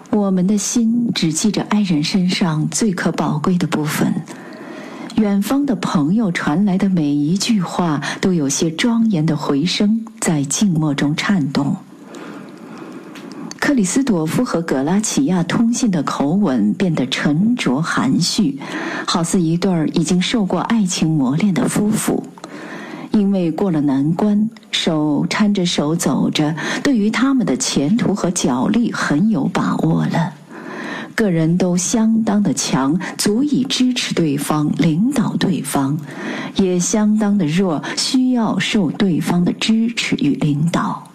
我们的心只记着爱人身上最可宝贵的部分，远方的朋友传来的每一句话都有些庄严的回声，在静默中颤动。克里斯朵夫和葛拉齐亚通信的口吻变得沉着含蓄，好似一对已经受过爱情磨练的夫妇。因为过了难关，手搀着手走着，对于他们的前途和脚力很有把握了。个人都相当的强，足以支持对方，领导对方，也相当的弱，需要受对方的支持与领导。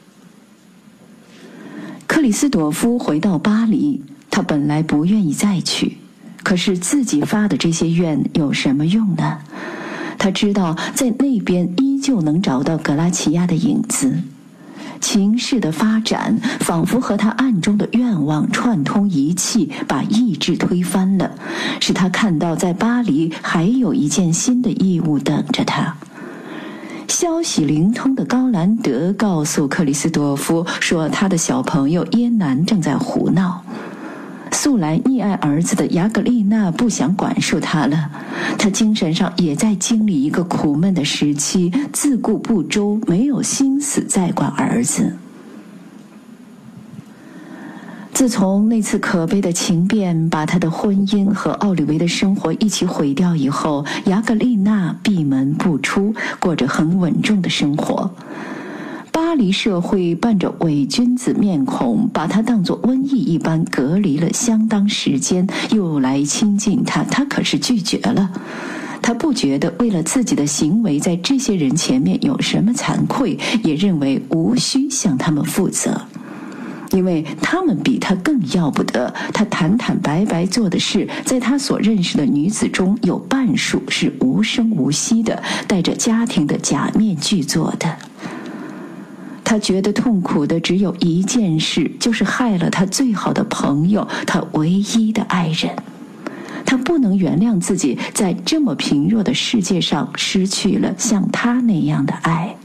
克里斯朵夫回到巴黎，他本来不愿意再去，可是自己发的这些愿有什么用呢？他知道在那边依旧能找到格拉齐亚的影子。情势的发展仿佛和他暗中的愿望串通一气，把意志推翻了，使他看到在巴黎还有一件新的义务等着他。消息灵通的高兰德告诉克里斯朵夫说，他的小朋友耶南正在胡闹。素来溺爱儿子的雅格丽娜不想管束他了，她精神上也在经历一个苦闷的时期，自顾不周，没有心思再管儿子。自从那次可悲的情变把他的婚姻和奥利维的生活一起毁掉以后，雅格丽娜闭门不出，过着很稳重的生活。巴黎社会伴着伪君子面孔，把他当作瘟疫一般隔离了相当时间，又来亲近他，他可是拒绝了。他不觉得为了自己的行为在这些人前面有什么惭愧，也认为无需向他们负责，因为他们比他更要不得。他坦坦白白做的事，在他所认识的女子中有半数是无声无息的，戴着家庭的假面具做的。他觉得痛苦的只有一件事，就是害了他最好的朋友，他唯一的爱人。他不能原谅自己在这么贫弱的世界上失去了像他那样的爱。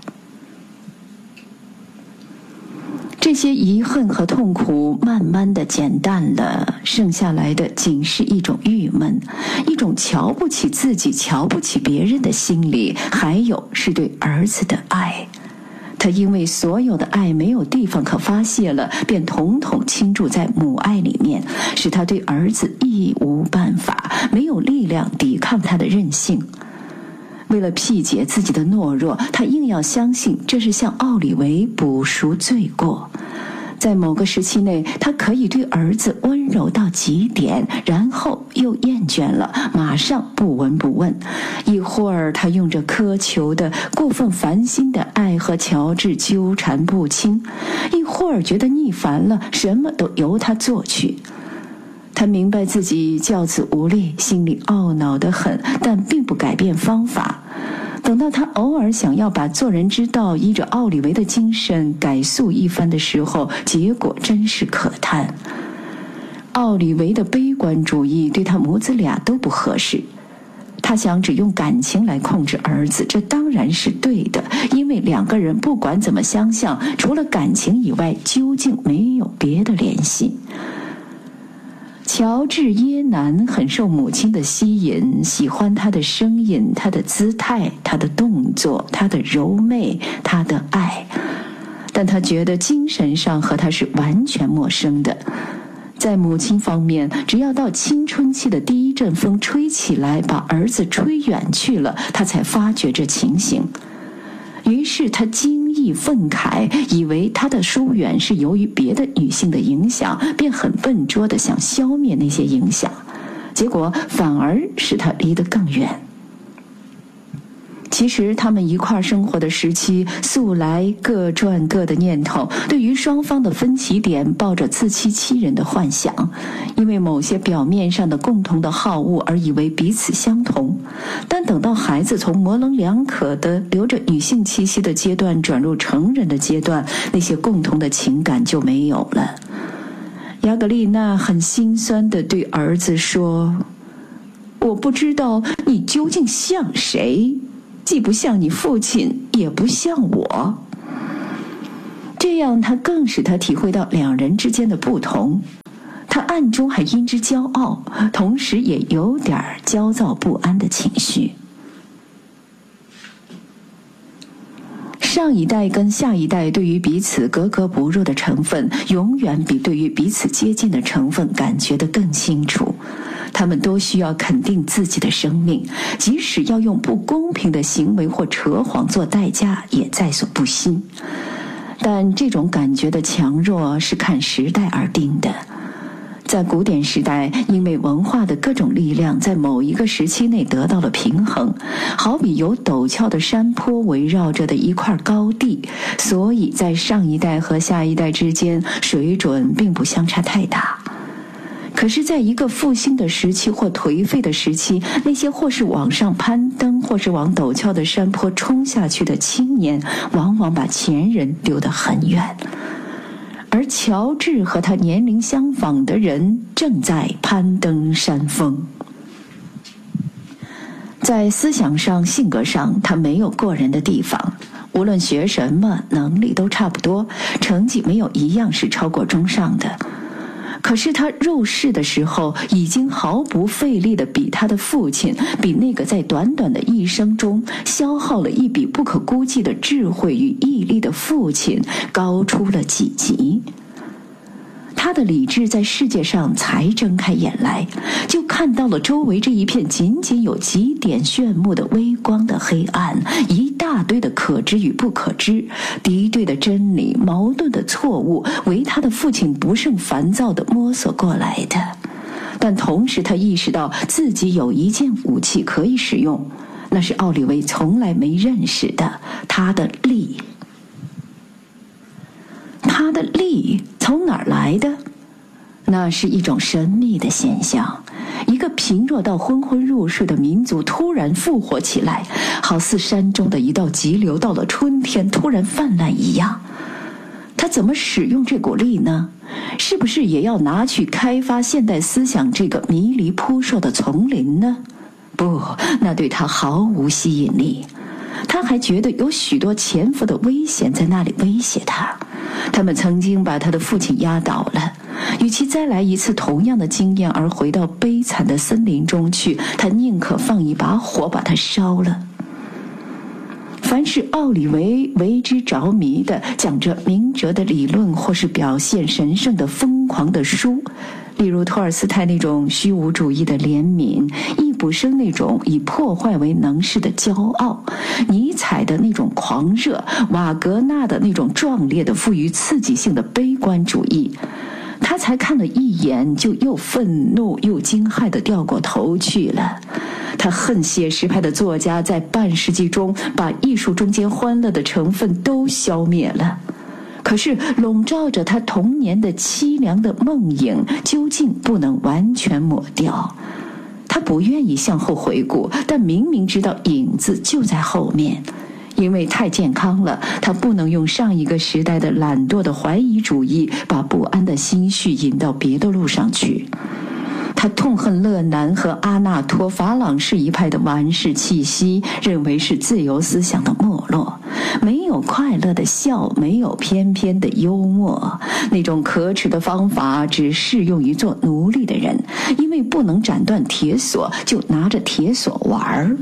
这些遗恨和痛苦慢慢的减淡了，剩下来的仅是一种郁闷，一种瞧不起自己、瞧不起别人的心理，还有是对儿子的爱。他因为所有的爱没有地方可发泄了，便统统倾注在母爱里面，使他对儿子义无办法，没有力量抵抗他的任性。为了辟解自己的懦弱，他硬要相信这是向奥利维补赎罪过。在某个时期内，他可以对儿子温柔到极点，然后又厌倦了，马上不闻不问。一会儿他用着苛求的、过分烦心的爱和乔治纠缠不清，一会儿觉得腻烦了，什么都由他做去。他明白自己教子无力，心里懊恼得很，但并不改变方法。等到他偶尔想要把做人之道依着奥利维的精神改塑一番的时候，结果真是可叹。奥利维的悲观主义对他母子俩都不合适。他想只用感情来控制儿子，这当然是对的，因为两个人不管怎么相像，除了感情以外，究竟没有别的联系。乔治耶南很受母亲的吸引，喜欢她的声音，她的姿态，她的动作，她的柔媚，她的爱，但他觉得精神上和她是完全陌生的。在母亲方面，只要到青春期的第一阵风吹起来，把儿子吹远去了，他才发觉这情形。于是他惊异愤慨，以为他的疏远是由于别的女性的影响，便很笨拙地想消灭那些影响，结果反而使他离得更远。其实他们一块生活的时期，素来各赚各的念头，对于双方的分歧点抱着自欺欺人的幻想，因为某些表面上的共同的好恶而以为彼此相同。但等到孩子从模棱两可的留着女性气息的阶段转入成人的阶段，那些共同的情感就没有了。雅格丽娜很心酸地对儿子说：“我不知道你究竟像谁，既不像你父亲，也不像我。”这样他更使他体会到两人之间的不同。 暗中还因之骄傲，同时也有点焦躁不安的情绪。上一代跟下一代对于彼此格格不入的成分，永远比对于彼此接近的成分感觉得更清楚。他们都需要肯定自己的生命，即使要用不公平的行为或扯谎做代价，也在所不惜。但这种感觉的强弱是看时代而定的。在古典时代，因为文化的各种力量在某一个时期内得到了平衡，好比由陡峭的山坡围绕着的一块高地，所以在上一代和下一代之间水准并不相差太大。可是在一个复兴的时期或颓废的时期，那些或是往上攀登，或是往陡峭的山坡冲下去的青年，往往把前人丢得很远。而乔治和他年龄相仿的人正在攀登山峰。在思想上、性格上，他没有过人的地方，无论学什么，能力都差不多，成绩没有一样是超过中上的。可是他入世的时候，已经毫不费力地比他的父亲，比那个在短短的一生中消耗了一笔不可估计的智慧与毅力的父亲高出了几级。他的理智在世界上才睁开眼来，就看到了周围这一片仅仅有几点炫目的微光的黑暗，一大堆的可知与不可知，敌对的真理，矛盾的错误，为他的父亲不胜烦躁地摸索过来的。但同时他意识到自己有一件武器可以使用，那是奥利维从来没认识的，他的力。他的力从哪儿来的？那是一种神秘的现象，一个贫弱到昏昏入睡的民族突然复活起来，好似山中的一道急流到了春天突然泛滥一样。他怎么使用这股力呢？是不是也要拿去开发现代思想这个迷离扑朔的丛林呢？不，那对他毫无吸引力。他还觉得有许多潜伏的危险在那里威胁他。他们曾经把他的父亲压倒了，与其再来一次同样的经验而回到悲惨的森林中去，他宁可放一把火把它烧了。凡是奥里维为之着迷的讲着明哲的理论或是表现神圣的疯狂的书，例如托尔斯泰那种虚无主义的怜悯，易卜生那种以破坏为能事的骄傲，尼采的那种狂热，瓦格纳的那种壮烈的富于刺激性的悲观主义，他才看了一眼就又愤怒又惊骇地掉过头去了。他恨写实派的作家在半世纪中把艺术中间欢乐的成分都消灭了。可是笼罩着他童年的凄凉的梦影究竟不能完全抹掉。他不愿意向后回顾，但明明知道影子就在后面。因为太健康了，他不能用上一个时代的懒惰的怀疑主义把不安的心绪引到别的路上去。他痛恨勒南和阿纳托法朗士一派的玩世气息，认为是自由思想的没落。没有快乐的笑，没有翩翩的幽默，那种可耻的方法只适用于做奴隶的人，因为不能斩断铁索，就拿着铁索玩。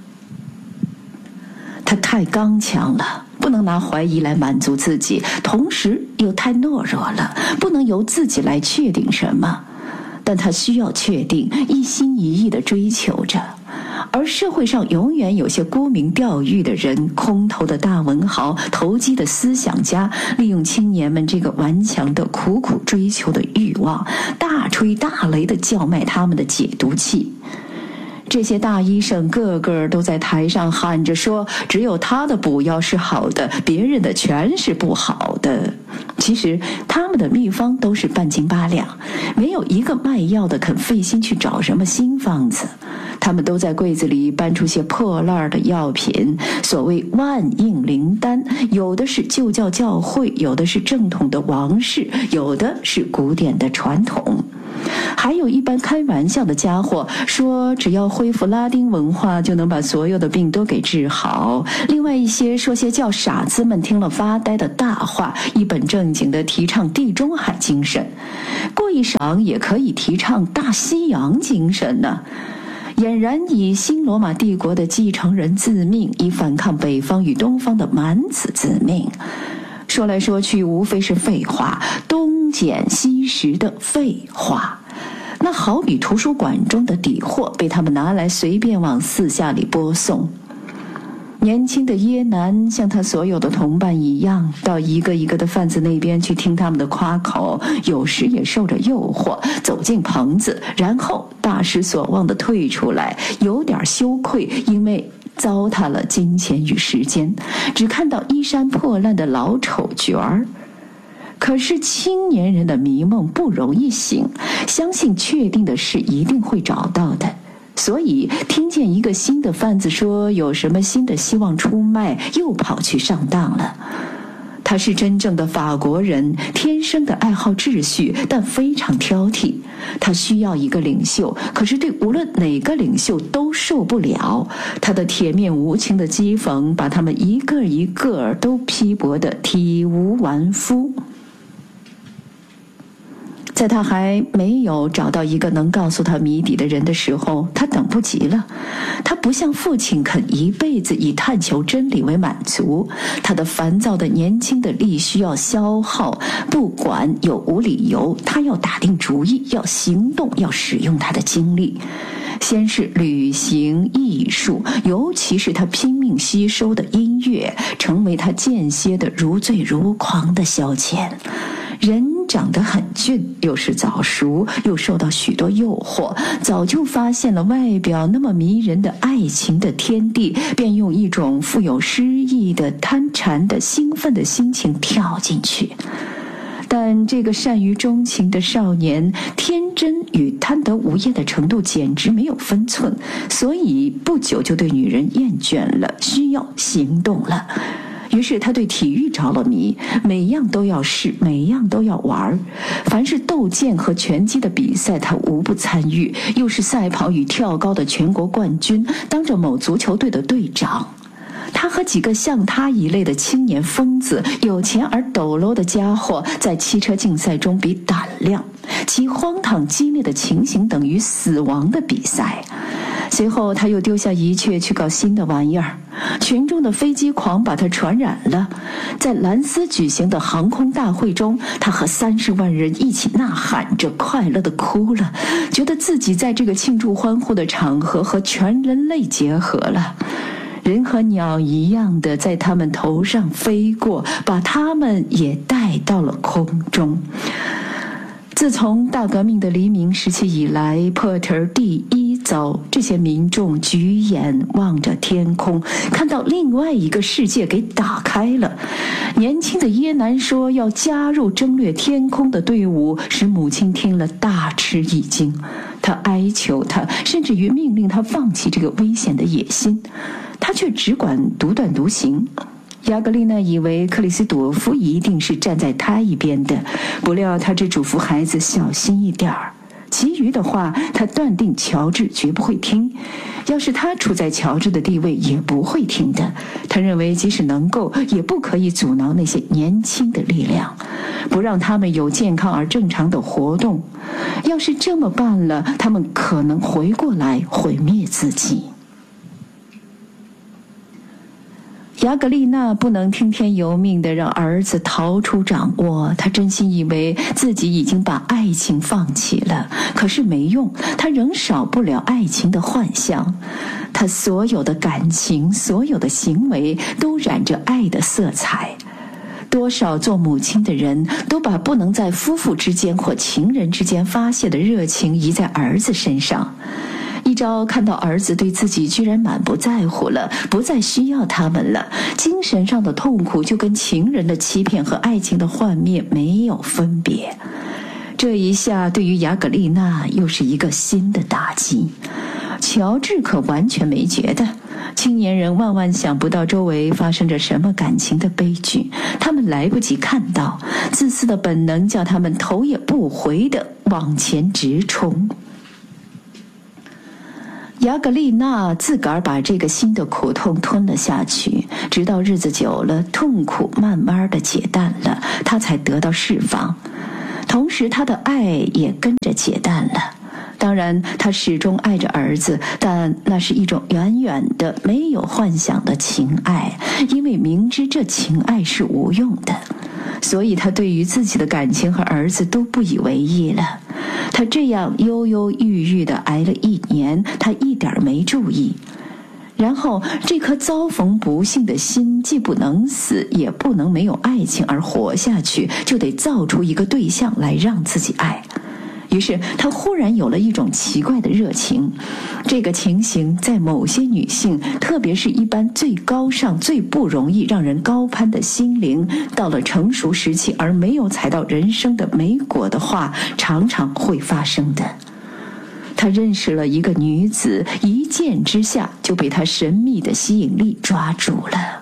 他太刚强了，不能拿怀疑来满足自己，同时又太懦弱了，不能由自己来确定什么。但他需要确定，一心一意地追求着。而社会上永远有些沽名钓誉的人，空头的大文豪，投机的思想家，利用青年们这个顽强的苦苦追求的欲望，大吹大擂地叫卖他们的解毒器。这些大医生个个都在台上喊着说，只有他的补药是好的，别人的全是不好的。其实他们的秘方都是半斤八两，没有一个卖药的肯费心去找什么新方子。他们都在柜子里搬出些破烂的药品，所谓万应灵丹，有的是旧教教会，有的是正统的王室，有的是古典的传统。 还有一般开玩笑的家伙说，只要恢复拉丁文化就能把所有的病都给治好。另外一些说些叫傻子们听了发呆的大话，一本正经地提倡地中海精神。过一晌也可以提倡大西洋精神呢。俨然以新罗马帝国的继承人自命，以反抗北方与东方的蛮子自命。说来说去无非是废话，东捡西拾的废话。那好比图书馆中的底货被他们拿来随便往四下里播送。年轻的耶南像他所有的同伴一样，到一个一个的贩子那边去听他们的夸口，有时也受着诱惑走进棚子，然后大失所望地退出来，有点羞愧，因为糟蹋了金钱与时间，只看到衣衫破烂的老丑角儿。可是青年人的迷梦不容易醒，相信确定的事一定会找到的。所以听见一个新的贩子说有什么新的希望出卖，又跑去上当了。他是真正的法国人，天生的爱好秩序，但非常挑剔。他需要一个领袖，可是对无论哪个领袖都受不了。他的铁面无情的讥讽，把他们一个一个都批驳得体无完肤。在他还没有找到一个能告诉他谜底的人的时候，他等不及了。他不像父亲肯一辈子以探求真理为满足，他的烦躁的年轻的力需要消耗，不管有无理由，他要打定主意，要行动，要使用他的精力。先是旅行艺术，尤其是他拼命吸收的音乐，成为他间歇的如醉如狂的消遣。人长得很俊，又是早熟，又受到许多诱惑，早就发现了外表那么迷人的爱情的天地，便用一种富有诗意的贪馋的兴奋的心情跳进去。但这个善于钟情的少年，天真与贪得无厌的程度简直没有分寸，所以不久就对女人厌倦了，需要行动了。于是他对体育着了迷，每样都要试，每样都要玩。凡是斗剑和拳击的比赛，他无不参与，又是赛跑与跳高的全国冠军，当着某足球队的队长。他和几个像他一类的青年疯子，有钱而抖搂的家伙，在汽车竞赛中比胆量，其荒唐激烈的情形等于死亡的比赛。随后他又丢下一切去搞新的玩意儿，群众的飞机狂把他传染了。在兰斯举行的航空大会中，他和30万人一起呐喊着，快乐地哭了，觉得自己在这个庆祝欢呼的场合和全人类结合了。人和鸟一样的在他们头上飞过，把他们也带到了空中。自从大革命的黎明时期以来，波特尔第一遭，这些民众举眼望着天空，看到另外一个世界给打开了。年轻的耶南说要加入争掠天空的队伍，使母亲听了大吃一惊。他哀求他，甚至于命令他放弃这个危险的野心，他却只管独断独行。亚格丽娜以为克里斯朵夫一定是站在他一边的，不料他只嘱咐孩子小心一点儿，其余的话他断定乔治绝不会听，要是他处在乔治的地位也不会听的。他认为即使能够，也不可以阻挠那些年轻的力量，不让他们有健康而正常的活动。要是这么办了，他们可能回过来毁灭自己。雅格丽娜不能听天由命地让儿子逃出掌握，她真心以为自己已经把爱情放弃了，可是没用，她仍少不了爱情的幻象。她所有的感情，所有的行为都染着爱的色彩。多少做母亲的人都把不能在夫妇之间或情人之间发泄的热情移在儿子身上。一朝看到儿子对自己居然满不在乎了，不再需要他们了，精神上的痛苦就跟情人的欺骗和爱情的幻灭没有分别。这一下对于雅格丽娜又是一个新的打击。 乔治可完全没觉得。青年人万万想不到周围发生着什么感情的悲剧，他们来不及看到，自私的本能叫他们头也不回地往前直冲。雅格丽娜自个儿把这个新的苦痛吞了下去，直到日子久了，痛苦慢慢地解淡了，她才得到释放，同时她的爱也跟着解淡了。当然，她始终爱着儿子，但那是一种远远的没有幻想的情爱，因为明知这情爱是无用的，所以她对于自己的感情和儿子都不以为意了。她这样忧忧郁郁地挨了1年，她一点没注意。然后这颗遭逢不幸的心既不能死，也不能没有爱情而活下去，就得造出一个对象来让自己爱。于是她忽然有了一种奇怪的热情，这个情形在某些女性，特别是一般最高尚最不容易让人高攀的心灵，到了成熟时期而没有采到人生的美果的话，常常会发生的。他认识了一个女子，一见之下就被她神秘的吸引力抓住了。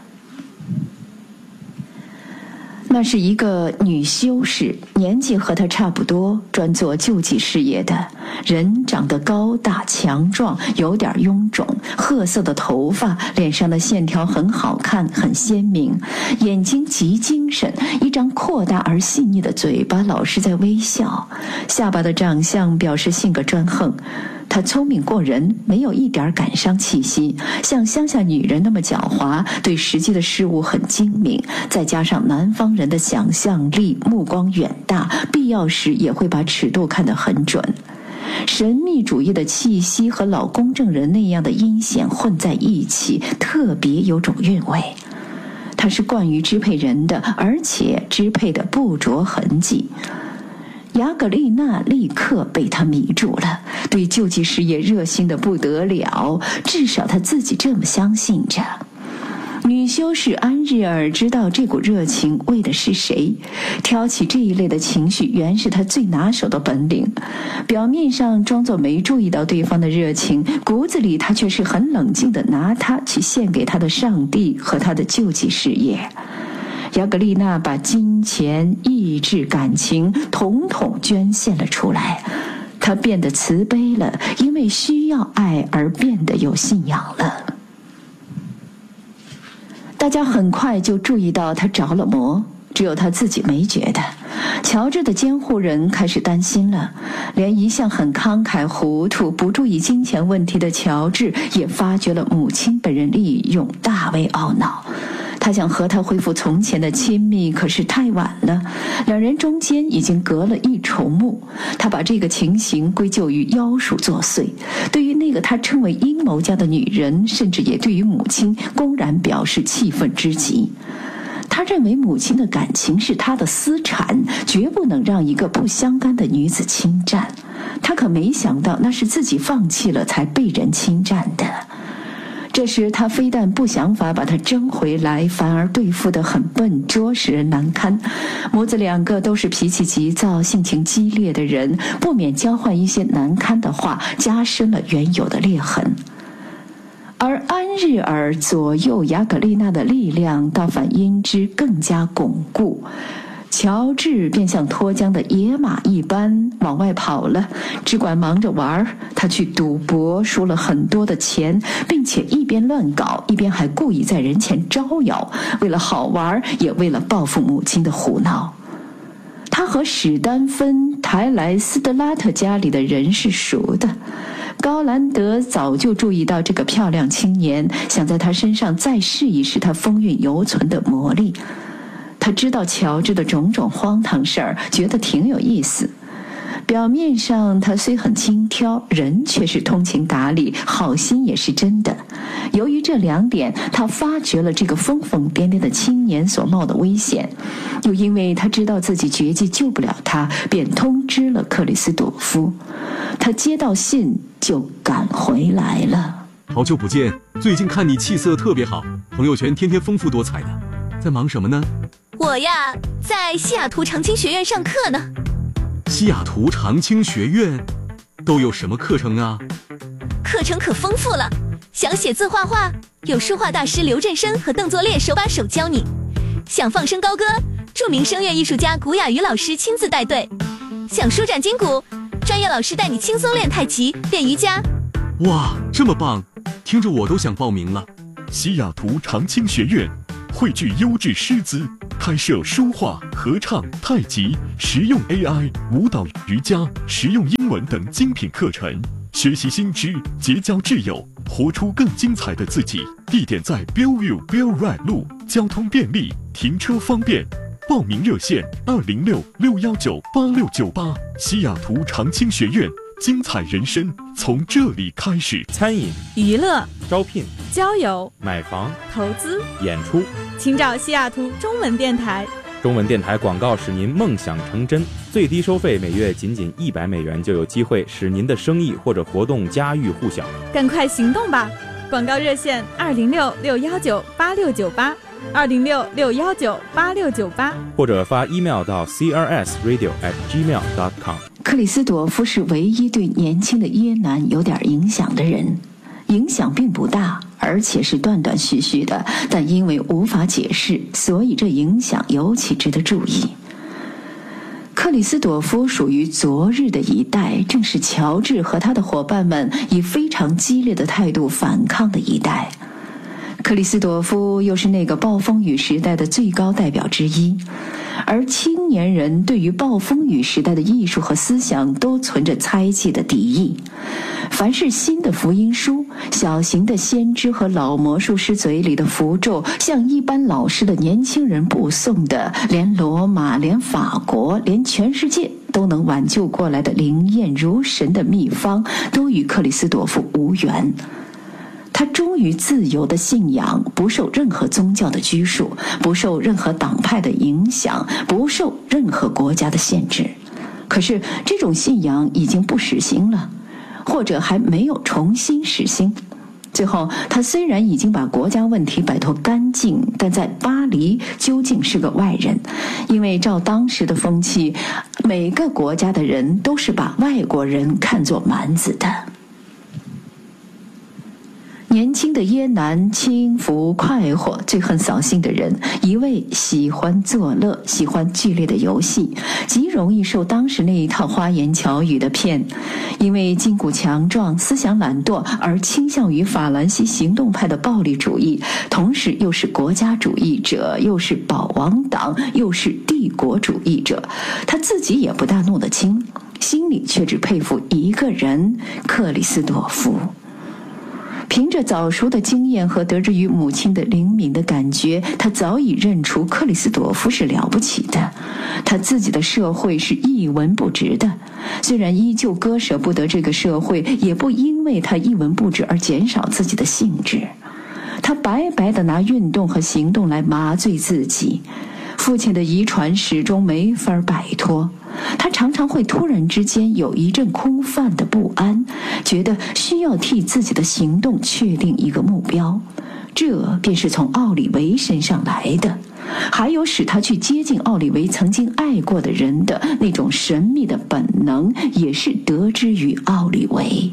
那是一个女修士，年纪和她差不多，专做救济事业的，人长得高大强壮，有点臃肿，褐色的头发，脸上的线条很好看，很鲜明，眼睛极精神，一张扩大而细腻的嘴巴老是在微笑，下巴的长相表示性格专横。她聪明过人，没有一点感伤气息，像乡下女人那么狡猾，对实际的事物很精明，再加上南方人的想象力，目光远大，必要时也会把尺度看得很准。神秘主义的气息和老公证人那样的阴险混在一起，特别有种韵味。她是惯于支配人的，而且支配的不着痕迹。雅格丽娜立刻被他迷住了，对救济事业热心得不得了，至少她自己这么相信着。女修士安日尔知道这股热情为的是谁，挑起这一类的情绪原是她最拿手的本领。表面上装作没注意到对方的热情，骨子里她却是很冷静地拿它去献给她的上帝和她的救济事业。雅格丽娜把金钱、意志、感情统统捐献了出来，她变得慈悲了，因为需要爱而变得有信仰了。大家很快就注意到她着了魔，只有她自己没觉得。乔治的监护人开始担心了，连一向很慷慨糊涂、不注意金钱问题的乔治也发觉了母亲被人利用，大为懊恼。他想和她恢复从前的亲密，可是太晚了，两人中间已经隔了一筹目。他把这个情形归咎于妖术作祟，对于那个他称为阴谋家的女人，甚至也对于母亲公然表示气愤之极。他认为母亲的感情是他的私产，绝不能让一个不相干的女子侵占。他可没想到那是自己放弃了才被人侵占的。这时他非但不想法把她争回来，反而对付得很笨拙，使人难堪。母子两个都是脾气急躁、性情激烈的人，不免交换一些难堪的话，加深了原有的裂痕。而安日尔左右雅格丽娜的力量，倒反因之更加巩固。乔治便像脱缰的野马一般往外跑了，只管忙着玩。他去赌博，输了很多的钱，并且一边乱搞，一边还故意在人前招摇，为了好玩，也为了报复母亲的胡闹。他和史丹芬、台莱斯德拉特家里的人是熟的。高兰德早就注意到这个漂亮青年，想在他身上再试一试他风韵犹存的魔力。他知道乔治的种种荒唐事儿，觉得挺有意思。表面上他虽很轻佻，人却是通情达理，好心也是真的。由于这两点，他发觉了这个疯疯癫癫的青年所冒的危险，又因为他知道自己绝技救不了他，便通知了克里斯朵夫。他接到信就赶回来了。 好久不见，最近看你气色特别好，朋友圈天天丰富多彩的，在忙什么呢？ 我呀，在西雅图长青学院上课呢。 西雅图长青学院都有什么课程啊？ 课程可丰富了。想写字画画，有书画大师刘振生和邓作烈手把手教你；想放声高歌，著名声乐艺术家古雅瑜老师亲自带队；想舒展筋骨，专业老师带你轻松练太极、练瑜伽。 哇，这么棒，听着我都想报名了。 西雅图长青学院汇聚优质师资，开设书画、合唱、太极、实用 AI、舞蹈、瑜伽、实用英文等精品课程，学习新知，结交挚友，活出更精彩的自己。地点在 Bellevue Bell Ride 路，交通便利，停车方便。报名热线206-619-8698。西雅图长青学院，精彩人生从这里开始。 餐饮、 娱乐、 招聘、 交友、 买房、 投资、 演出， 请找西雅图中文电台。 中文电台广告使您梦想成真，最低收费每月仅$100就有机会使您的生意或者活动家喻户晓。 赶快行动吧！广告热线206-619-8698，206-619-8698， 或者发 email 到 crsradio@gmail.com。 克里斯朵夫是唯一对年轻的耶南有点影响的人，影响并不大，而且是断断续续的，但因为无法解释，所以这影响尤其值得注意。克里斯朵夫属于昨日的一代，正是乔治和他的伙伴们以非常激烈的态度反抗的一代。克里斯朵夫又是那个暴风雨时代的最高代表之一，而青年人对于暴风雨时代的艺术和思想都存着猜忌的敌意。凡是新的福音书，小型的先知和老魔术师嘴里的符咒，向一般老师的年轻人布送的，连罗马、连法国、连全世界都能挽救过来的灵验如神的秘方，都与克里斯朵夫无缘。他忠于自由的信仰，不受任何宗教的拘束，不受任何党派的影响，不受任何国家的限制。可是这种信仰已经不实行了，或者还没有重新实行。最后，他虽然已经把国家问题摆脱干净，但在巴黎究竟是个外人，因为照当时的风气，每个国家的人都是把外国人看作蛮子的。年轻的耶南轻浮快活，最恨扫兴的人，一味喜欢作乐，喜欢剧烈的游戏，极容易受当时那一套花言巧语的骗。因为筋骨强壮，思想懒惰，而倾向于法兰西行动派的暴力主义，同时又是国家主义者，又是保王党，又是帝国主义者，他自己也不大弄得清，心里却只佩服一个人，克里斯朵夫。凭着早熟的经验和得之于母亲的灵敏的感觉，他早已认出克里斯朵夫是了不起的，他自己的社会是一文不值的，虽然依旧割舍不得这个社会，也不因为他一文不值而减少自己的兴致。他白白地拿运动和行动来麻醉自己，父亲的遗传始终没法摆脱。他常常会突然之间有一阵空泛的不安，觉得需要替自己的行动确定一个目标，这便是从奥里维身上来的，还有使他去接近奥里维曾经爱过的人的那种神秘的本能，也是得之于奥里维。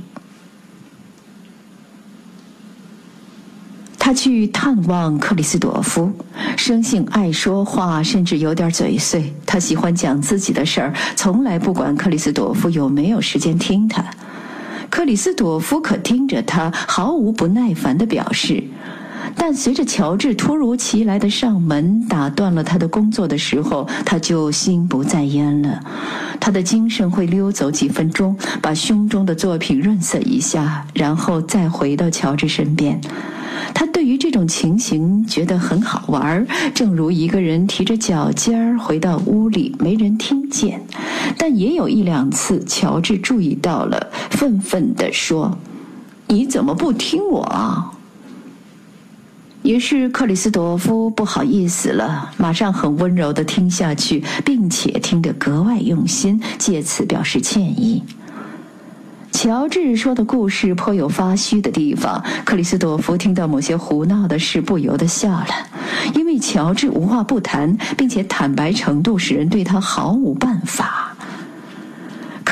他去探望克里斯朵夫，生性爱说话，甚至有点嘴碎。他喜欢讲自己的事儿，从来不管克里斯朵夫有没有时间听他。克里斯朵夫可听着他，毫无不耐烦地表示。但随着乔治突如其来的上门打断了他的工作的时候，他就心不在焉了。他的精神会溜走几分钟，把胸中的作品润色一下，然后再回到乔治身边。他对于这种情形觉得很好玩，正如一个人提着脚尖回到屋里没人听见。但也有一两次乔治注意到了，愤愤地说：“你怎么不听我啊？”于是克里斯朵夫不好意思了，马上很温柔地听下去，并且听得格外用心，借此表示歉意。乔治说的故事颇有发虚的地方，克里斯朵夫听到某些胡闹的事不由得笑了，因为乔治无话不谈，并且坦白程度使人对他毫无办法。克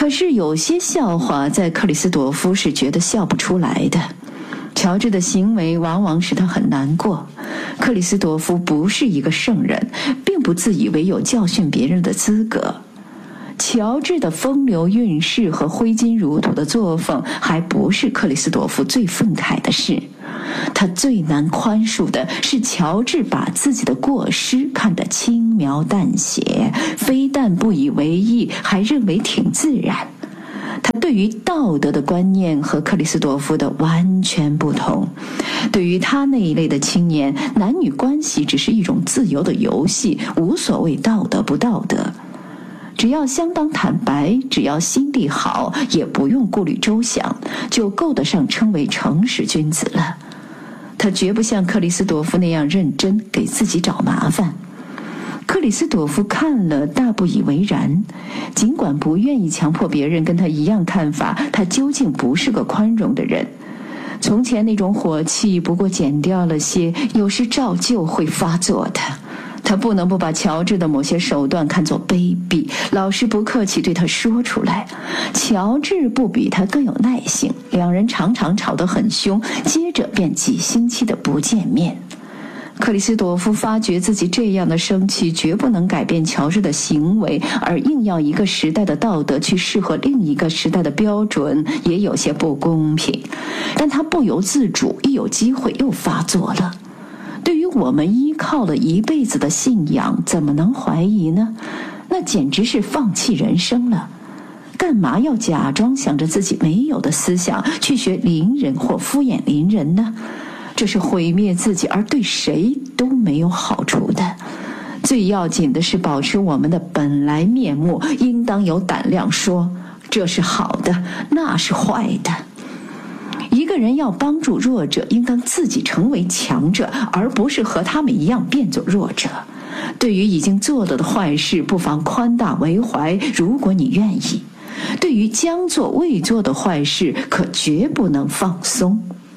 可是有些笑话在克里斯朵夫是觉得笑不出来的。乔治的行为往往使他很难过。克里斯朵夫不是一个圣人，并不自以为有教训别人的资格。乔治的风流韵事和挥金如土的作风还不是克里斯朵夫最愤慨的事。他最难宽恕的是乔治把自己的过失看得轻描淡写，非但不以为意，还认为挺自然。他对于道德的观念和克里斯朵夫的完全不同。对于他那一类的青年，男女关系只是一种自由的游戏，无所谓道德不道德。只要相当坦白，只要心地好，也不用顾虑周详，就够得上称为诚实君子了。他绝不像克里斯朵夫那样认真，给自己找麻烦。克里斯朵夫看了大不以为然，尽管不愿意强迫别人跟他一样看法，他究竟不是个宽容的人。从前那种火气不过减掉了些，有时照旧会发作的。他不能不把乔治的某些手段看作卑鄙，老实不客气对他说出来。乔治不比他更有耐性，两人常常吵得很凶，接着便几星期的不见面。克里斯朵夫发觉自己这样的生气绝不能改变乔治的行为，而硬要一个时代的道德去适合另一个时代的标准，也有些不公平。但他不由自主，一有机会又发作了。对于我们依靠了一辈子的信仰，怎么能怀疑呢？那简直是放弃人生了。干嘛要假装想着自己没有的思想，去学邻人或敷衍邻人呢？这是毁灭自己，而对谁都没有好处的。最要紧的是保持我们的本来面目，应当有胆量说这是好的，那是坏的。一个人要帮助弱者，应当自己成为强者，而不是和他们一样变作弱者。对于已经做了的坏事，不妨宽大为怀，如果你愿意；对于将做未做的坏事，可绝不能放松。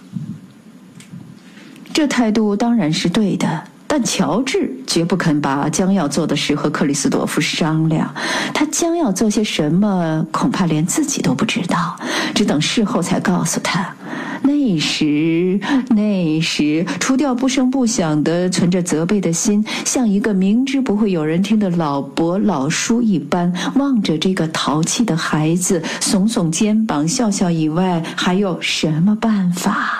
这态度当然是对的，但乔治绝不肯把将要做的事和克里斯朵夫商量。他将要做些什么，恐怕连自己都不知道，只等事后才告诉他。那时，除掉不声不响的存着责备的心，像一个明知不会有人听的老伯老叔一般，望着这个淘气的孩子，耸耸肩膀笑笑以外，还有什么办法？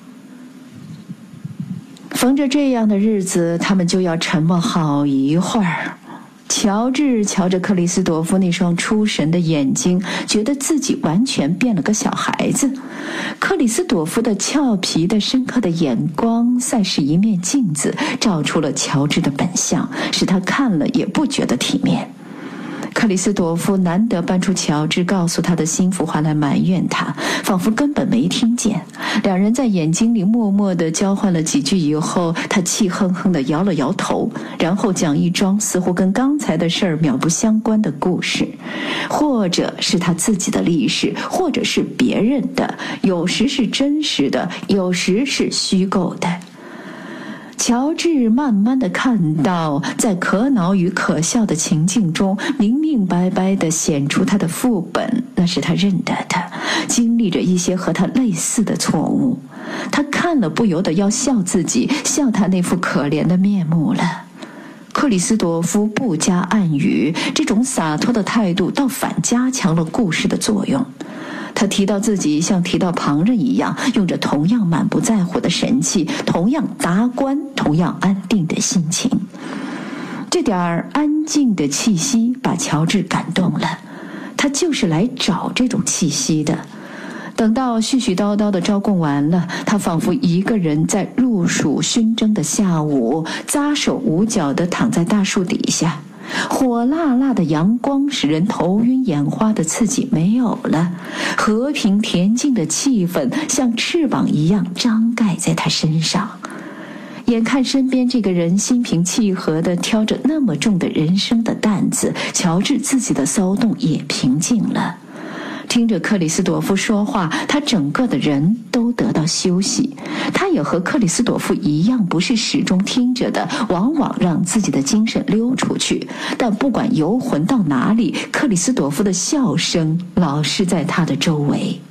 逢着这样的日子，他们就要沉默好一会儿。乔治瞧着克里斯朵夫那双出神的眼睛，觉得自己完全变了个小孩子。克里斯朵夫的俏皮的深刻的眼光赛是一面镜子，照出了乔治的本相，使他看了也不觉得体面。克里斯朵夫难得搬出乔治告诉他的心腹话来埋怨他，仿佛根本没听见。两人在眼睛里默默地交换了几句以后，他气哼哼地摇了摇头，然后讲一桩似乎跟刚才的事儿渺不相关的故事，或者是他自己的历史，或者是别人的，有时是真实的，有时是虚构的。乔治慢慢地看到，在可恼与可笑的情境中，明明白白地显出他的副本，那是他认得的，经历着一些和他类似的错误。他看了不由得要笑自己，笑他那副可怜的面目了。克里斯朵夫不加暗语，这种洒脱的态度倒反加强了故事的作用。他提到自己像提到旁人一样，用着同样满不在乎的神气，同样达观，同样安定的心情。这点安静的气息把乔治感动了，他就是来找这种气息的。等到絮絮叨叨的招供完了，他仿佛一个人在入暑熏蒸的下午，扎手捂脚地躺在大树底下。火辣辣的阳光使人头晕眼花的刺激没有了，和平恬静的气氛像翅膀一样张盖在他身上。眼看身边这个人心平气和地挑着那么重的人生的担子，乔治自己的骚动也平静了。 听着克里斯朵夫说话，他整个的人都得到休息。他也和克里斯朵夫一样，不是始终听着的，往往让自己的精神溜出去。但不管游魂到哪里，克里斯朵夫的笑声老是在他的周围。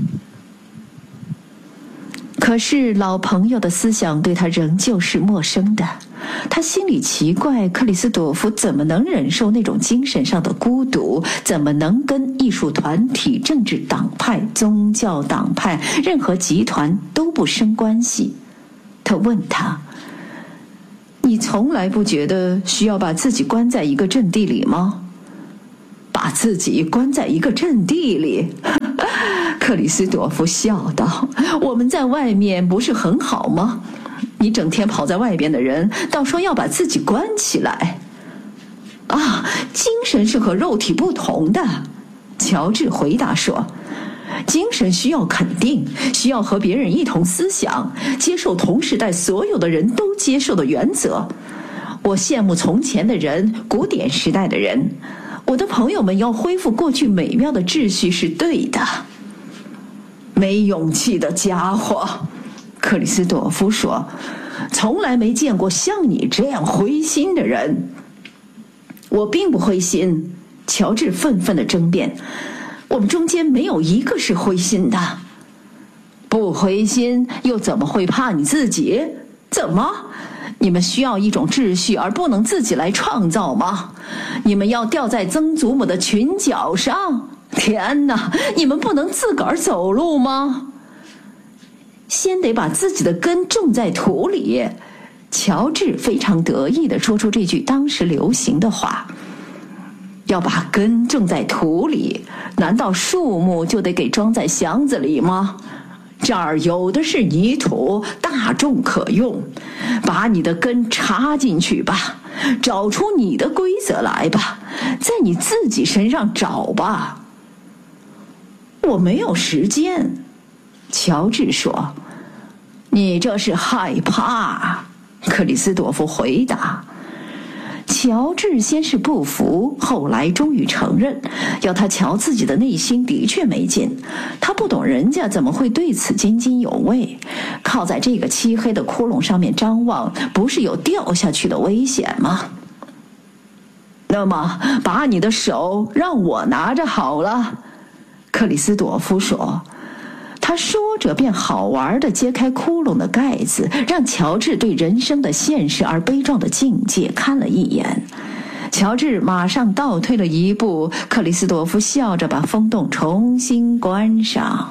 可是老朋友的思想对他仍旧是陌生的，他心里奇怪，克里斯朵夫怎么能忍受那种精神上的孤独，怎么能跟艺术团体、政治党派、宗教党派、任何集团都不生关系。他问他，你从来不觉得需要把自己关在一个阵地里吗？把自己关在一个阵地里？克里斯朵夫笑道，我们在外面不是很好吗？你整天跑在外边的人，倒说要把自己关起来。啊，精神是和肉体不同的，乔治回答说，精神需要肯定，需要和别人一同思想，接受同时代所有的人都接受的原则。我羡慕从前的人，古典时代的人。我的朋友们要恢复过去美妙的秩序是对的。没勇气的家伙，克里斯朵夫说，从来没见过像你这样灰心的人。我并不灰心，乔治愤愤地争辩，我们中间没有一个是灰心的。不灰心又怎么会怕你自己？怎么？你们需要一种秩序而不能自己来创造吗？你们要吊在曾祖母的裙角上？天哪，你们不能自个儿走路吗？先得把自己的根种在土里。乔治非常得意地说出这句当时流行的话，要把根种在土里，难道树木就得给装在箱子里吗？这儿有的是泥土，大众可用，把你的根插进去吧，找出你的规则来吧，在你自己身上找吧。我没有时间，乔治说。你这是害怕，克里斯朵夫回答。乔治先是不服，后来终于承认，要他瞧自己的内心的确没劲。他不懂人家怎么会对此津津有味，靠在这个漆黑的窟窿上面张望，不是有掉下去的危险吗？那么把你的手让我拿着好了，克里斯朵夫说。他说着便好玩地揭开窟窿的盖子，让乔治对人生的现实而悲壮的境界看了一眼。乔治马上倒退了一步，克里斯朵夫笑着把风洞重新关上。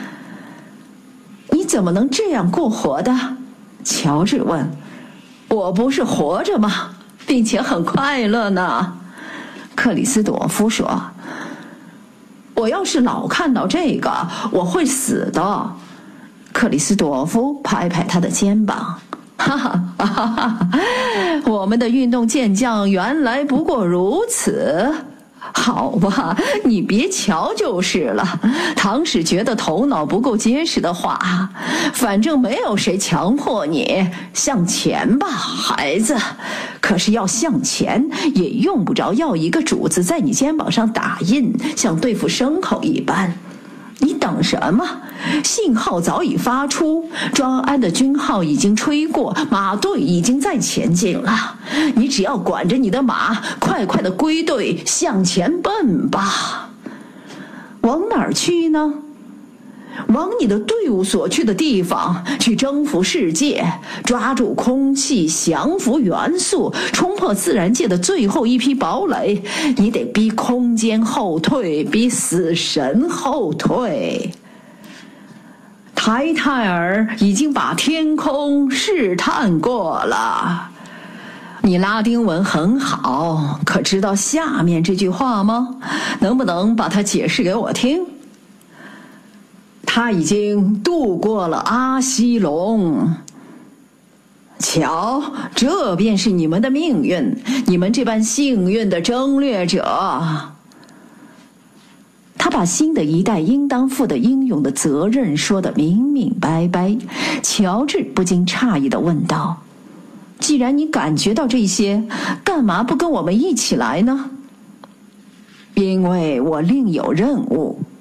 你怎么能这样过活的？乔治问。我不是活着吗？并且很快乐呢。克里斯朵夫说。我要是老看到这个，我会死的。克里斯朵夫拍拍他的肩膀，哈哈哈哈！我们的运动健将原来不过如此。好吧，你别瞧就是了。倘使觉得头脑不够结实的话，反正没有谁强迫你向前吧，孩子。可是要向前，也用不着要一个主子在你肩膀上打印，像对付牲口一般。你等什么？信号早已发出，庄安的军号已经吹过，马队已经在前进了。你只要管着你的马，快快地归队向前奔吧。往哪儿去呢？往你的队伍所去的地方，去征服世界，抓住空气，降服元素，冲破自然界的最后一批堡垒。你得逼空间后退，逼死神后退。台泰尔已经把天空试探过了。你拉丁文很好，可知道下面这句话吗？能不能把它解释给我听？他已经渡过了阿西隆。瞧，这便是你们的命运，你们这般幸运的征略者。他把新的一代应当负的英勇的责任说得明明白白。乔治不禁诧异地问道，既然你感觉到这些，干嘛不跟我们一起来呢？因为我另有任务。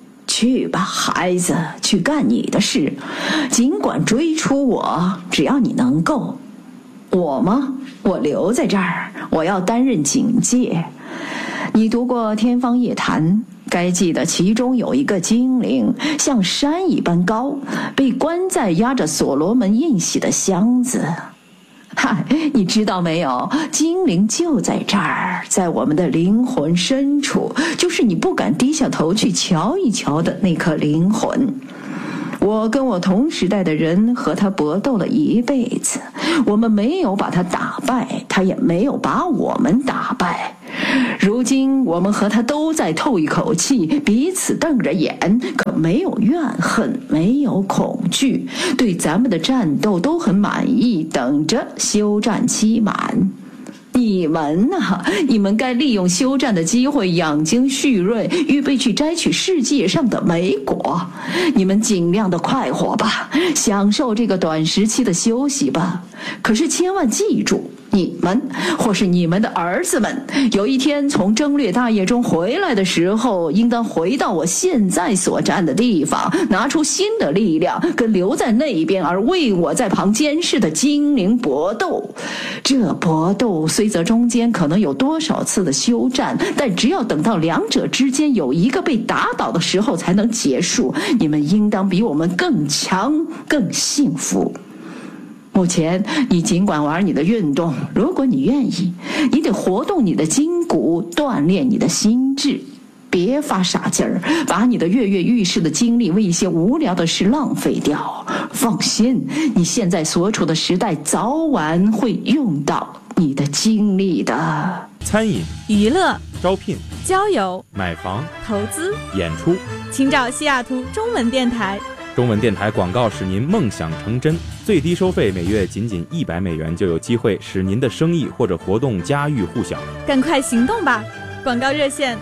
去吧，孩子，去干你的事，尽管追出我，只要你能够。我吗？我留在这儿，我要担任警戒。你读过《天方夜谭》，该记得其中有一个精灵，像山一般高，被关在压着所罗门印玺的箱子。嗨，你知道没有？精灵就在这儿，在我们的灵魂深处，就是你不敢低下头去瞧一瞧的那颗灵魂。我跟我同时代的人和他搏斗了一辈子，我们没有把他打败，他也没有把我们打败。如今我们和他都在透一口气，彼此瞪着眼，可没有怨恨，没有恐惧，对咱们的战斗都很满意，等着休战期满。你们啊，你们该利用休战的机会养精蓄锐，预备去摘取世界上的美果。你们尽量的快活吧，享受这个短时期的休息吧。可是千万记住，你们或是你们的儿子们，有一天从征略大业中回来的时候，应当回到我现在所站的地方，拿出新的力量，跟留在那边而为我在旁监视的精灵搏斗。这搏斗虽则中间可能有多少次的休战，但只要等到两者之间有一个被打倒的时候才能结束。你们应当比我们更强，更幸福。目前你尽管玩你的运动，如果你愿意，你得活动你的筋骨，锻炼你的心智。别发傻劲儿，把你的跃跃欲试的精力为一些无聊的事浪费掉。放心，你现在所处的时代早晚会用到你的精力的。 餐饮、 娱乐、 招聘、 交友、 买房、 投资、 演出， 请找西雅图中文电台。 中文电台广告使您梦想成真，最低收费每月仅100美元就有机会使您的生意或者活动家喻户晓。 赶快行动吧！广告热线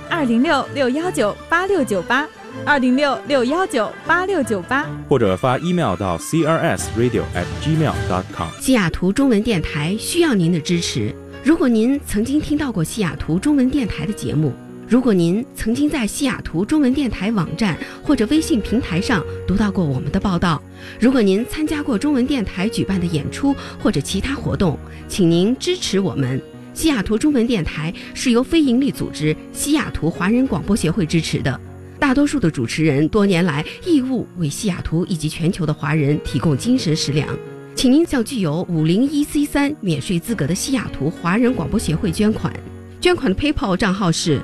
206-619-8698，206-619-8698， 或者发 email 到 crsradio@gmail.com。 西雅图中文电台需要您的支持。如果您曾经听到过西雅图中文电台的节目，如果您曾经在西雅图中文电台网站或者微信平台上读到过我们的报道，如果您参加过中文电台举办的演出或者其他活动，请您支持我们。西雅图中文电台是由非营利组织西雅图华人广播协会支持的，大多数的主持人多年来义务为西雅图以及全球的华人提供精神食粮。请您向具有501C3免税资格的西雅图华人广播协会捐款，捐款的 PayPal 账号是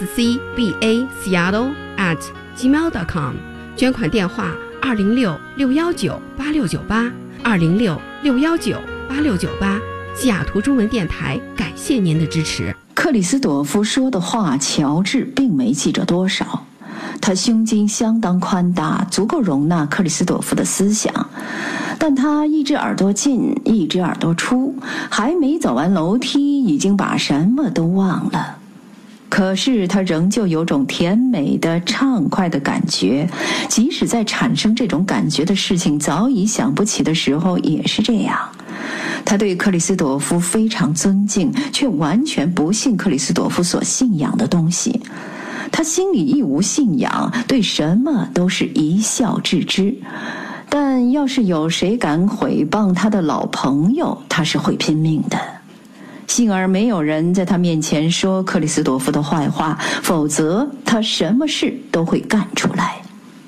scbaseattle@gmail.com， 捐款电话206-619-8698 206-619-8698。西雅图中文电台感谢您的支持。 克里斯朵夫说的话，乔治并没记着多少。他胸襟相当宽大，足够容纳克里斯朵夫的思想，但他一只耳朵进，一只耳朵出，还没走完楼梯，已经把什么都忘了。可是他仍旧有种甜美的畅快的感觉，即使在产生这种感觉的事情早已想不起的时候也是这样。他对克里斯朵夫非常尊敬，却完全不信克里斯朵夫所信仰的东西。他心里亦无信仰，对什么都是一笑置之。但要是有谁敢毁谤他的老朋友，他是会拼命的。幸而没有人在他面前说克里斯朵夫的坏话，否则他什么事都会干出来。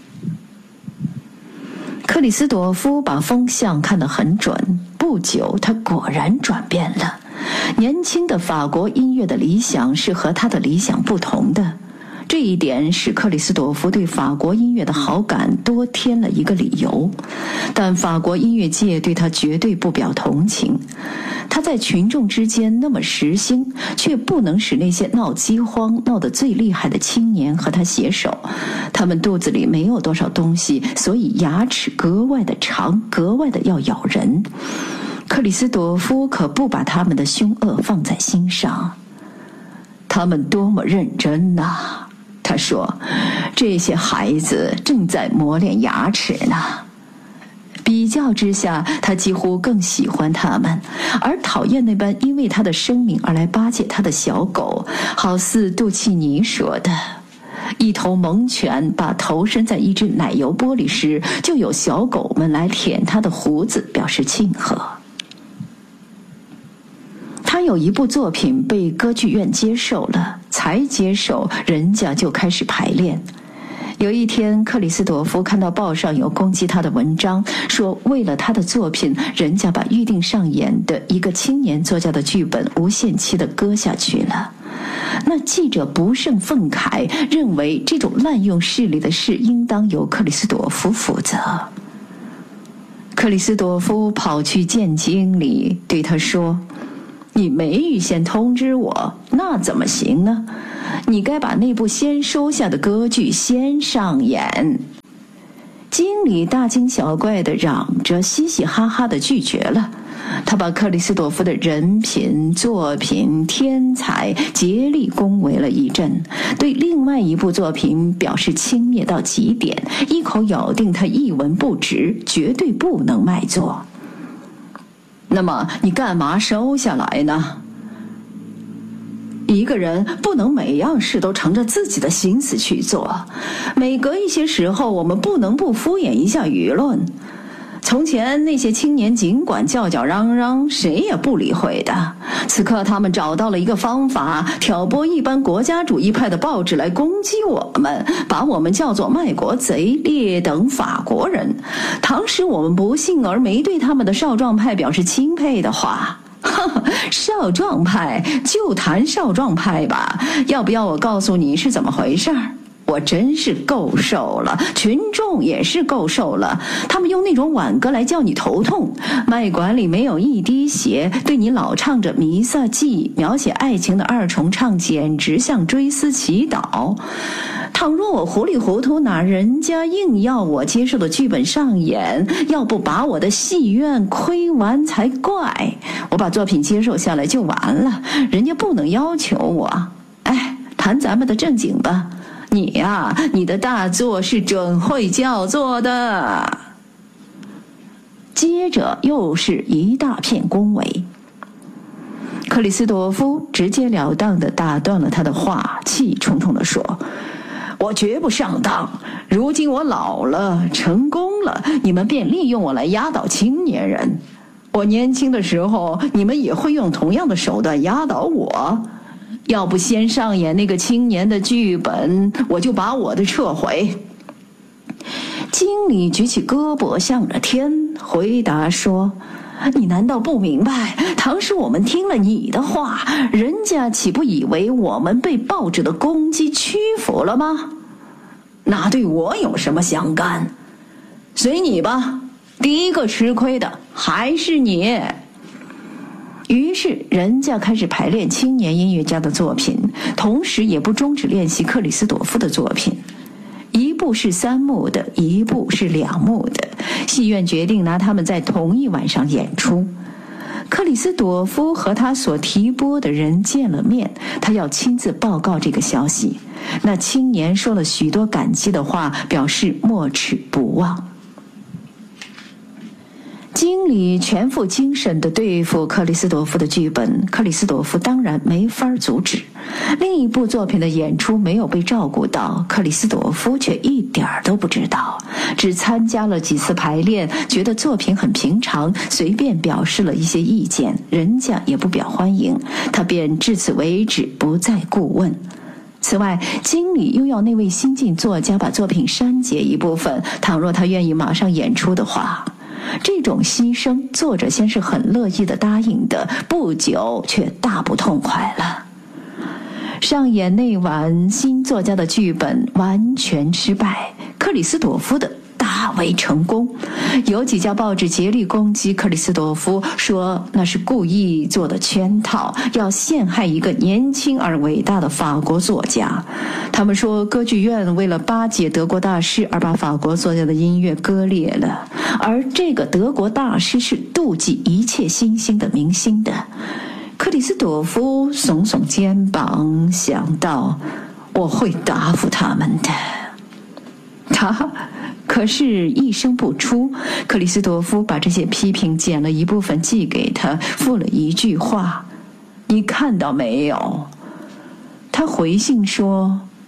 克里斯朵夫把风向看得很准，不久他果然转变了。年轻的法国音乐的理想是和他的理想不同的，这一点使克里斯朵夫对法国音乐的好感多添了一个理由。但法国音乐界对他绝对不表同情。他在群众之间那么时兴，却不能使那些闹饥荒闹得最厉害的青年和他携手。他们肚子里没有多少东西，所以牙齿格外的长，格外的要咬人。克里斯朵夫可不把他们的凶恶放在心上。他们多么认真啊，他说，这些孩子正在磨练牙齿呢。比较之下，他几乎更喜欢他们，而讨厌那般因为他的生命而来巴结他的小狗，好似杜契尼说的， 一头猛犬把头伸在一只奶油玻璃时，就有小狗们来舔它的胡子，表示庆贺。他有一部作品被歌剧院接受了，才接手，人家就开始排练。有一天，克里斯朵夫看到报上有攻击他的文章，说为了他的作品，人家把预定上演的一个青年作家的剧本无限期地搁下去了。那记者不胜愤慨，认为这种滥用势力的事应当由克里斯朵夫负责。克里斯朵夫跑去见经理，对他说：“你没预先通知我，那怎么行呢？你该把那部先收下的歌剧先上演。”经理大惊小怪地嚷着，嘻嘻哈哈地拒绝了。他把克里斯朵夫的人品、作品、天才竭力恭维了一阵，对另外一部作品表示轻蔑到极点，一口咬定他一文不值，绝对不能卖座。那么你干嘛收下来呢？一个人不能每样事都乘着自己的心思去做，每隔一些时候，我们不能不敷衍一下舆论。从前那些青年尽管叫叫嚷嚷，谁也不理会的。此刻他们找到了一个方法，挑拨一般国家主义派的报纸来攻击我们，把我们叫做卖国贼、劣等法国人。倘使我们不幸而没对他们的少壮派表示钦佩的话，少壮派就谈少壮派吧，要不要我告诉你是怎么回事儿？我真是够受了，群众也是够受了。他们用那种挽歌来叫你头痛，麦馆里没有一滴血，对你老唱着弥撒记，描写爱情的二重唱简直像追思祈祷。倘若我糊里糊涂拿人家硬要我接受的剧本上演，要不把我的戏院亏完才怪。我把作品接受下来就完了，人家不能要求我。哎，谈咱们的正经吧。你呀，你的大作是准会叫座的。接着又是一大片恭维。克里斯朵夫直截了当地打断了他的话，气冲冲地说：“我绝不上当。如今我老了，成功了，你们便利用我来压倒青年人。我年轻的时候，你们也会用同样的手段压倒我。要不先上演那个青年的剧本，我就把我的撤回。”经理举起胳膊向着天，回答说：“你难道不明白，倘使我们听了你的话，人家岂不以为我们被报纸的攻击屈服了吗？那对我有什么相干？随你吧，第一个吃亏的还是你。”于是人家开始排练青年音乐家的作品，同时也不终止练习克里斯朵夫的作品。一部是3幕的，一部是2幕的，戏院决定拿他们在同一晚上演出。克里斯朵夫和他所提拨的人见了面，他要亲自报告这个消息。那青年说了许多感激的话，表示没齿不忘。经理全副精神地对付克里斯朵夫的剧本，克里斯朵夫当然没法阻止。另一部作品的演出没有被照顾到，克里斯朵夫却一点都不知道，只参加了几次排练，觉得作品很平常，随便表示了一些意见，人家也不表欢迎，他便至此为止，不再顾问。此外，经理又要那位新晋作家把作品删节一部分，倘若他愿意马上演出的话。这种牺牲，作者先是很乐意地答应的，不久却大不痛快了。上演那晚，新作家的剧本完全失败，克里斯朵夫的大为成功。有几家报纸竭力攻击克里斯朵夫，说那是故意做的圈套，要陷害一个年轻而伟大的法国作家。他们说歌剧院为了巴结德国大师而把法国作家的音乐割裂了，而这个德国大师是妒忌一切新兴的明星的。克里斯朵夫耸耸肩膀，想到我会答复他们的。他可是一声不出。克里斯朵夫把这些批评剪了一部分寄给他，附了一句话：“你看到没有？”他回信说：“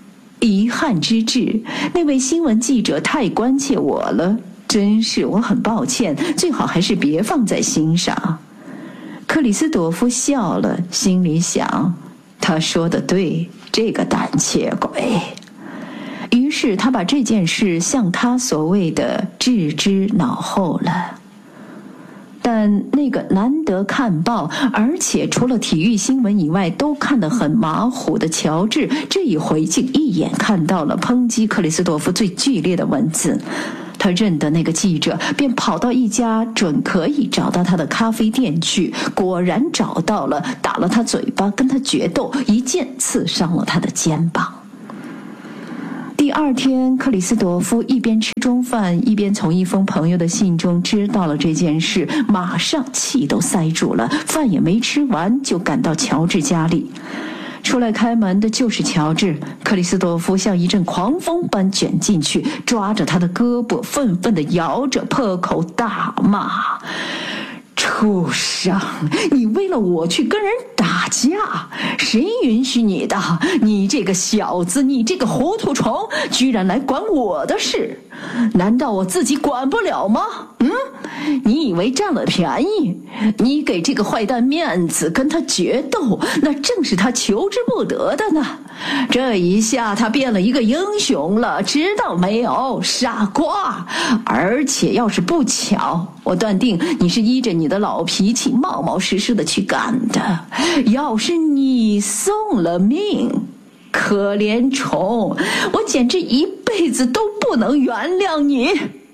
遗憾之至，那位新闻记者太关切我了，真是我很抱歉，最好还是别放在心上。克里斯朵夫笑了，心里想，他说得对，这个胆怯鬼。于是他把这件事像他所谓的置之脑后了。但那个难得看报，而且除了体育新闻以外都看得很马虎的乔治，这一回竟一眼看到了抨击克里斯朵夫最剧烈的文字。他认得那个记者，便跑到一家准可以找到他的咖啡店去，果然找到了，打了他嘴巴，跟他决斗，一剑刺伤了他的肩膀。第二天，克里斯朵夫一边吃中饭，一边从一封朋友的信中知道了这件事，马上气都塞住了，饭也没吃完就赶到乔治家里。出来开门的就是乔治，克里斯朵夫像一阵狂风般卷进去，抓着他的胳膊，愤愤地摇着，破口大骂：畜生！你为了我去跟人打架，谁允许你的？你这个小子，你这个糊涂虫，居然来管我的事！难道我自己管不了吗？你以为占了便宜？你给这个坏蛋面子，跟他决斗，那正是他求之不得的呢。这一下他变了一个英雄了，知道没有，傻瓜！而且要是不巧，我断定你是依着你的老脾气冒冒失失的去干的。要是你送了命，可怜虫，我简直一辈子都不能原谅你。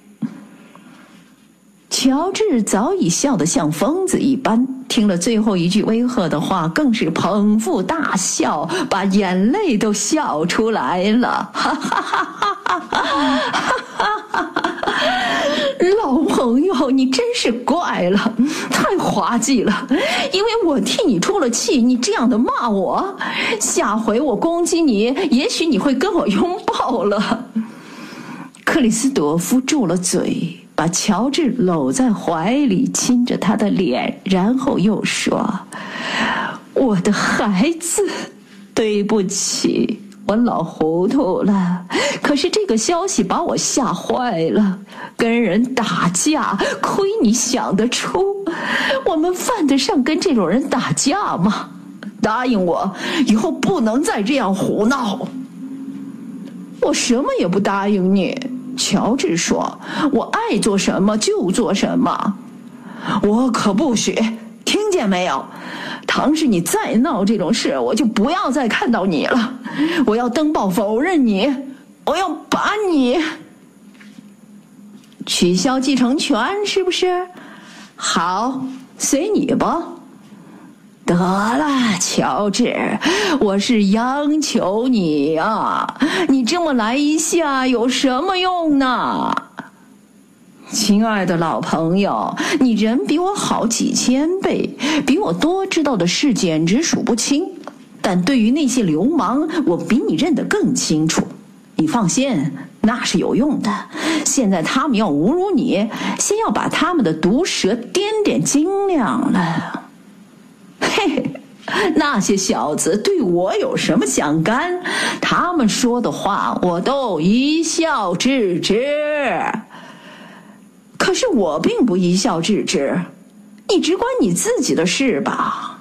乔治早已笑得像疯子一般，听了最后一句威吓的话，更是捧腹大笑，把眼泪都笑出来了。哈哈哈哈哈哈！老朋友，你真是怪了，太滑稽了。因为我替你出了气，你这样的骂我，下回我攻击你，也许你会跟我拥抱了。克里斯朵夫住了嘴，把乔治搂在怀里，亲着他的脸，然后又说：我的孩子，对不起，我老糊涂了。可是这个消息把我吓坏了，跟人打架，亏你想得出。我们犯得上跟这种人打架吗？答应我，以后不能再这样胡闹。我什么也不答应你。乔治说：我爱做什么就做什么。我可不许，听见没有？倘使你再闹这种事，我就不要再看到你了。我要登报否认你，我要把你取消继承权，是不是？好，随你吧。得了，乔治，我是央求你啊，你这么来一下有什么用呢？亲爱的老朋友，你人比我好几千倍，比我多知道的事简直数不清，但对于那些流氓，我比你认得更清楚。你放心，那是有用的。现在他们要侮辱你，先要把他们的毒舌掂掂斤两了。嘿，那些小子对我有什么相干？他们说的话我都一笑置之。可是我并不一笑置之，你只管你自己的事吧。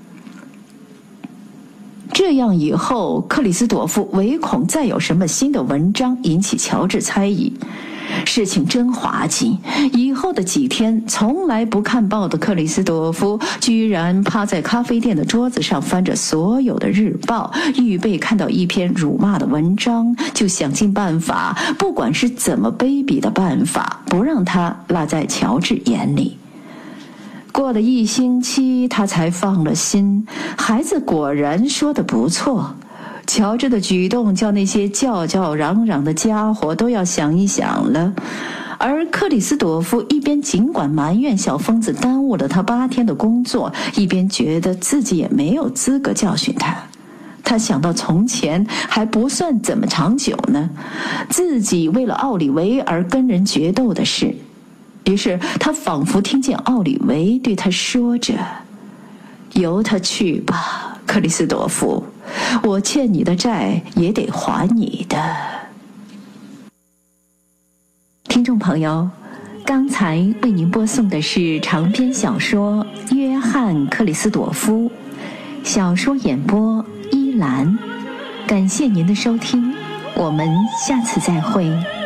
这样以后，克里斯朵夫唯恐再有什么新的文章引起乔治猜疑。事情真滑稽，以后的几天从来不看报的克里斯朵夫居然趴在咖啡店的桌子上翻着所有的日报，预备看到一篇辱骂的文章，就想尽办法，不管是怎么卑鄙的办法，不让他落在乔治眼里。过了1星期，他才放了心，孩子果然说得不错。乔治的举动叫那些叫叫嚷嚷的家伙都要想一想了，而克里斯朵夫一边尽管埋怨小疯子耽误了他8天的工作，一边觉得自己也没有资格教训他。他想到从前还不算怎么长久呢，自己为了奥里维而跟人决斗的事，于是他仿佛听见奥里维对他说着：由他去吧，克里斯朵夫， 我欠你的债也得还你的。听众朋友，刚才为您播送的是长篇小说《约翰·克里斯朵夫》，小说演播依兰。感谢您的收听，我们下次再会。